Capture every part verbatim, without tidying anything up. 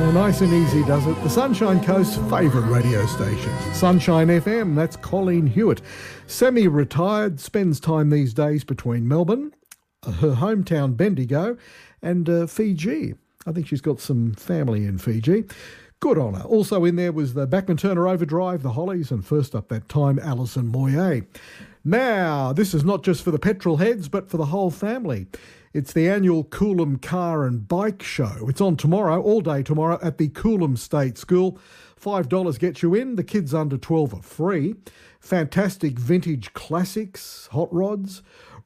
Uh, nice and easy, does it? The Sunshine Coast's favourite radio station. Sunshine F M, that's Colleen Hewitt. Semi-retired, spends time these days between Melbourne, her hometown Bendigo, and uh, Fiji. I think she's got some family in Fiji. Good on her. Also in there was the Bachman Turner Overdrive, the Hollies, and first up that time, Alison Moyet. Now, this is not just for the petrol heads, but for the whole family. It's the annual Coolum Car and Bike Show. It's on tomorrow, all day tomorrow, at the Coolum State School. five dollars gets you in. The kids under twelve are free. Fantastic vintage classics, hot rods,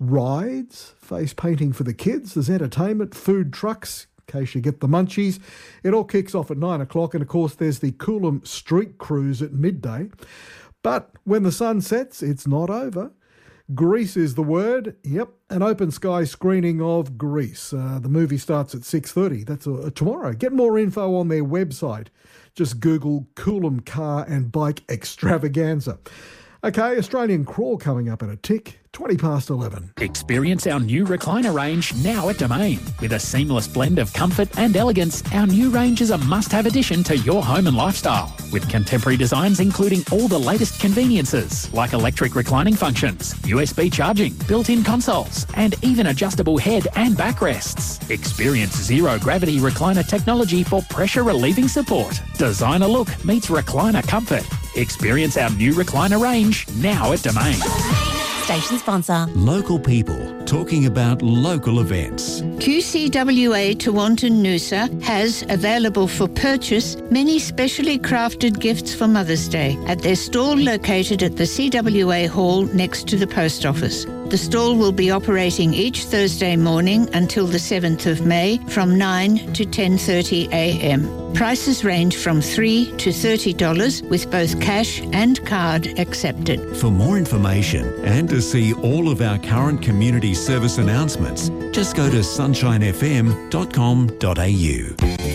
rides, face painting for the kids. There's entertainment, food trucks, in case you get the munchies. It all kicks off at nine o'clock. And, of course, there's the Coolum Street Cruise at midday. But when the sun sets, it's not over. Grease is the word. Yep, an open sky screening of Grease. Uh, the movie starts at six thirty. That's uh, tomorrow. Get more info on their website. Just Google Coolum Car and Bike Extravaganza. Okay, Australian Crawl coming up in a tick. twenty past eleven. Experience our new recliner range now at Domain. With a seamless blend of comfort and elegance, our new range is a must-have addition to your home and lifestyle. With contemporary designs including all the latest conveniences like electric reclining functions, U S B charging, built-in consoles, and even adjustable head and backrests. Experience zero-gravity recliner technology for pressure-relieving support. Designer look meets recliner comfort. Experience our new recliner range now at Domain. Station sponsor. Local people talking about local events. Q C W A Tewantin Noosa has available for purchase many specially crafted gifts for Mother's Day at their stall located at the C W A Hall next to the post office. The stall will be operating each Thursday morning until the seventh of May from nine to ten thirty a m. Prices range from three dollars to thirty dollars with both cash and card accepted. For more information and to see all of our current community service announcements, just go to sunshine f m dot com dot a u.